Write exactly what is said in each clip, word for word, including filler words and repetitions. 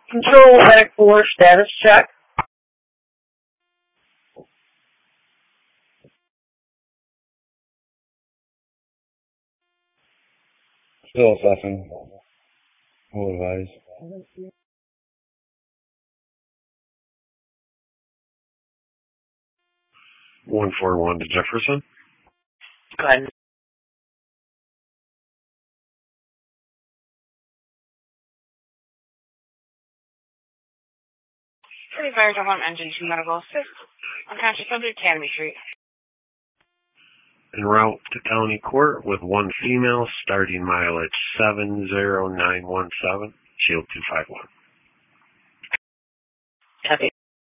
Control Medic four, status check. Still assessing. We'll advise. one four one to Jefferson. Go ahead. City Fire Department Engine two Medical Assist. Unconscious subject, Academy Street. En route to County Court with one female, starting mileage seven zero nine one seven, Shield two five one. Copy.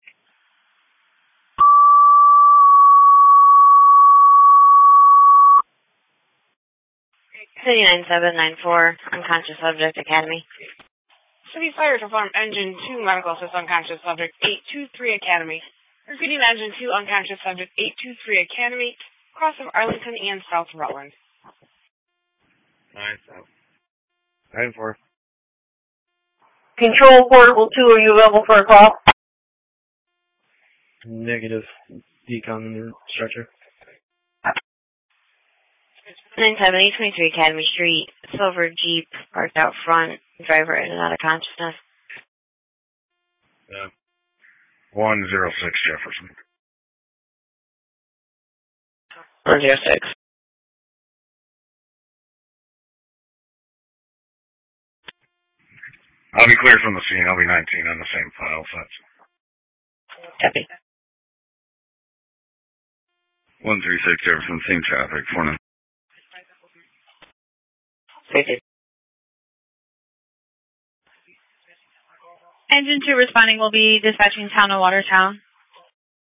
City nine seven nine four, unconscious subject, Academy. City Fire Department Engine two Medical Assist, unconscious subject, eight two three Academy. Repeating Engine two, unconscious subject, eight two three Academy, cross of Arlington and South Rutland. nine seven. nine four. Control Portable two, are you available for a call? Negative. Decon in the structure. nine seven eight twenty-three Academy Street, silver Jeep parked out front, driver in and out of consciousness. Yeah. one zero six Jefferson. one zero six. I'll be clear from the scene. I'll be nineteen on the same file, so that's... Copy. one three six Jefferson, same traffic, four nine. Safety. Engine two responding will be dispatching Town of Watertown.